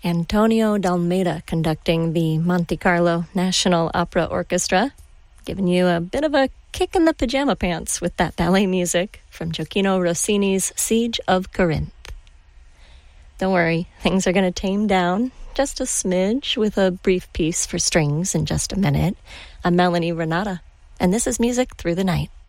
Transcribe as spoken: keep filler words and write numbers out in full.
Antonio Dalmeida conducting the Monte Carlo National Opera Orchestra, giving you a bit of a kick in the pajama pants with that ballet music from Gioacchino Rossini's Siege of Corinth. Don't worry, things are going to tame down just a smidge with a brief piece for strings in just a minute. I'm Melanie Renata, and this is Music Through the Night.